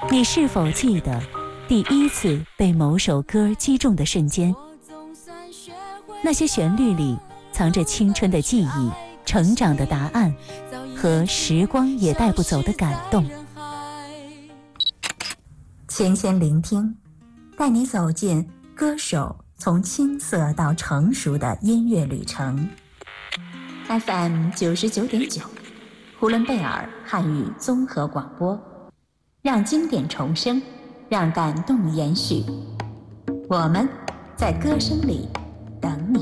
你是否记得第一次被某首歌击中的瞬间？那些旋律里藏着青春的记忆、成长的答案和时光也带不走的感动。 千千聆听，带你走进歌手从青涩到成熟的音乐旅程。FM 99.9，呼伦贝尔汉语综合广播，让经典重生，让感动延续。我们在歌声里等你。